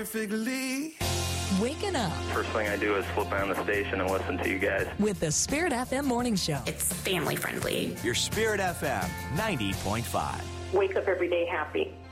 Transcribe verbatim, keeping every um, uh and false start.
Perfectly. Waking up First thing I do is flip on the station and listen to you guys. with the Spirit F M Morning Show. It's family friendly. Your Spirit F M ninety point five. Wake up every day happy.